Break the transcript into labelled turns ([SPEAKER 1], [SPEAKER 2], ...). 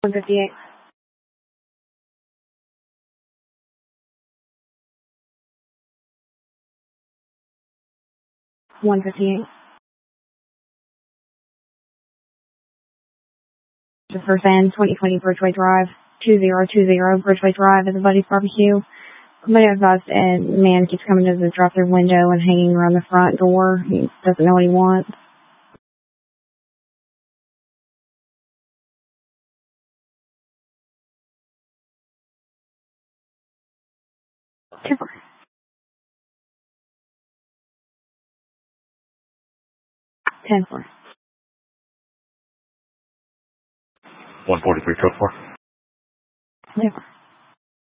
[SPEAKER 1] 158. 158. Just first and 2020 Bridgeway Drive. 2020 Bridgeway Drive at the Buddy's Barbecue. Somebody advised a man keeps coming to the drive-thru window and hanging around the front door. He doesn't know what he wants. Super. 10-4.
[SPEAKER 2] 143 code 4.
[SPEAKER 1] Super.